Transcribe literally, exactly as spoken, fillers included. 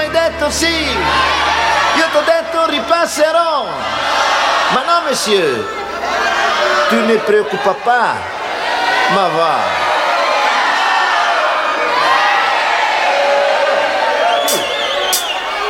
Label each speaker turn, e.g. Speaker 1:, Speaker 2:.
Speaker 1: hai detto sì. Io t'ho detto ripasserò. Ma no, monsieur, tu ne preoccupa pas. Ma va.